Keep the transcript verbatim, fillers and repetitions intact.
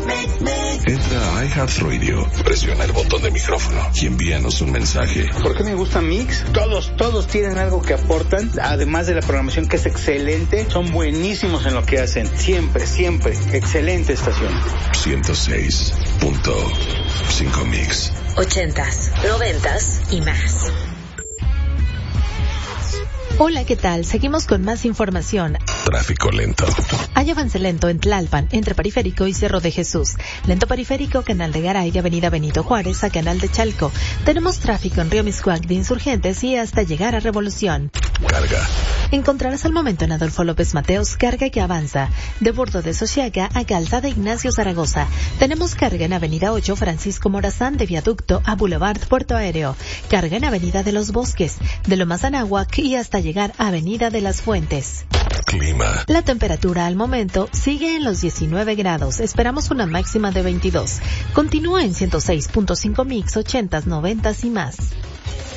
Entra a iHeartRadio, presiona el botón de micrófono y envíanos un mensaje. ¿Por qué me gusta Mix? Todos, todos tienen algo que aportan, además de la programación que es excelente, son buenísimos en lo que hacen. Siempre, siempre, excelente estación. ciento seis punto cinco Mix. Ochentas, noventas y más. Hola, ¿qué tal? Seguimos con más información. Tráfico lento. Hay avance lento en Tlalpan, entre Periférico y Cerro de Jesús. Lento Periférico, Canal de Garay de Avenida Benito Juárez a Canal de Chalco. Tenemos tráfico en Río Miscuac de Insurgentes y hasta llegar a Revolución. Carga. Encontrarás al momento en Adolfo López Mateos carga que avanza. De Bordo de Sociaga a Calzada Ignacio Zaragoza. Tenemos carga en Avenida ocho Francisco Morazán de Viaducto a Boulevard Puerto Aéreo. Carga en Avenida de los Bosques, de Lomas Anáhuac y hasta llegar a Avenida de las Fuentes. Clima. La temperatura al momento sigue en los diecinueve grados. Esperamos una máxima de veintidós. Continúa en ciento seis punto cinco Mix, ochentas, noventas y más.